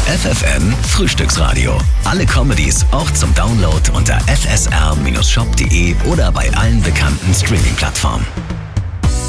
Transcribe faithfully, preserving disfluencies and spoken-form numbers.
F F N Frühstücksradio. Alle Comedies auch zum Download unter f s r Bindestrich shop punkt de oder bei allen bekannten Streaming-Plattformen.